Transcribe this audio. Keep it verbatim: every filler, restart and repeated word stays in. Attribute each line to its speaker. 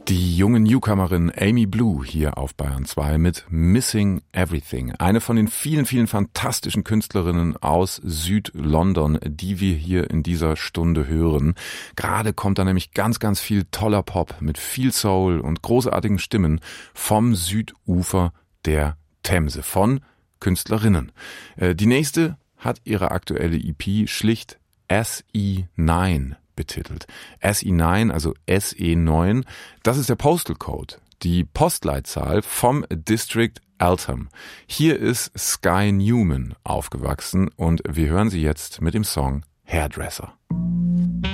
Speaker 1: Die junge Newcomerin Amy Blue hier auf Bayern zwei mit Missing Everything. Eine von den vielen, vielen fantastischen Künstlerinnen aus Süd-London, die wir hier in dieser Stunde hören. Gerade kommt da nämlich ganz, ganz viel toller Pop mit viel Soul und großartigen Stimmen vom Südufer der Themse, von Künstlerinnen. Die nächste hat ihre aktuelle E P schlicht S E neun betitelt. S E neun, also S E neun, das ist der Postal Code, die Postleitzahl vom District Eltham. Hier ist Sky Newman aufgewachsen und wir hören sie jetzt mit dem Song Hairdresser.